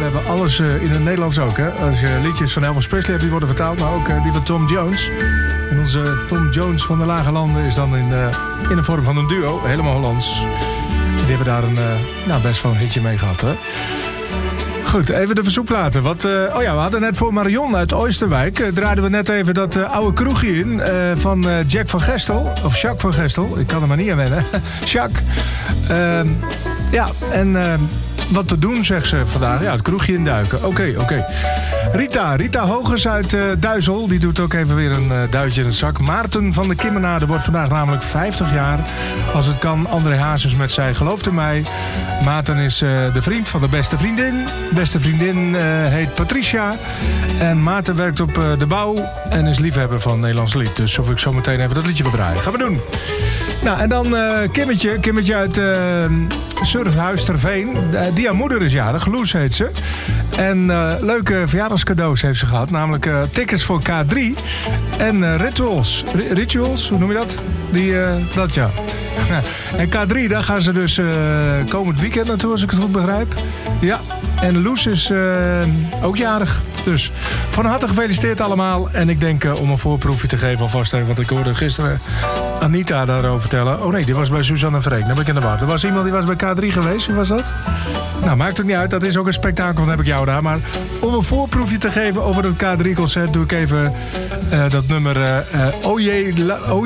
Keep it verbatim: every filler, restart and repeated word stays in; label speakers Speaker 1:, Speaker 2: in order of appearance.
Speaker 1: we hebben alles uh, in het Nederlands ook. Hè? Als je liedjes van Elvis Presley hebt, die worden vertaald. Maar ook uh, die van Tom Jones. En onze Tom Jones van de Lage Landen is dan in, uh, in de vorm van een duo. Helemaal Hollands. Die hebben daar een, uh, nou, best wel een hitje mee gehad. Hè? Goed, even de verzoekplaten. Wat, uh, oh ja, we hadden net voor Marion uit Oosterwijk. Uh, draaiden we net even dat uh, oude kroegje in. Uh, van uh, Jack van Gestel. Of Jacques van Gestel. Ik kan er maar niet aan wennen. Jacques. Uh, ja, en uh, wat te doen, zegt ze vandaag. Ja, het kroegje induiken. Oké, okay, oké. Okay. Rita, Rita Hogers uit uh, Duizel. Die doet ook even weer een uh, duitje in het zak. Maarten van de Kimmenade wordt vandaag namelijk vijftig jaar. Als het kan, André Hazes met zij gelooft in mij. Maarten is uh, de vriend van de beste vriendin. Beste vriendin uh, heet Patricia. En Maarten werkt op uh, de bouw en is liefhebber van Nederlands lied. Dus of ik zo meteen even dat liedje wil draaien. Gaan we doen. Nou, en dan uh, Kimmetje. Kimmetje uit uh, Surhuis ter Veen. Uh, die haar moeder is jarig. Loes heet ze. En uh, leuke verjaardagscadeaus heeft ze gehad. Namelijk uh, tickets voor K drie. En uh, rituals. R- rituals, hoe noem je dat? Die, uh, dat ja. En K drie, daar gaan ze dus uh, komend weekend naartoe, als ik het goed begrijp. Ja, en Loes is uh, ook jarig. Dus van harte gefeliciteerd allemaal. En ik denk uh, om een voorproefje te geven alvast even. Want ik hoorde gisteren Anita daarover vertellen. Oh nee, die was bij Suzanne Freek. Dan ben ik in de war. Er was iemand die was bij K drie geweest. Wie was dat? Nou, maakt het niet uit. Dat is ook een spektakel. Dan heb ik jou daar. Maar om een voorproefje te geven over het K drie concert... doe ik even uh, dat nummer... Uh, uh, oh jee, la, oh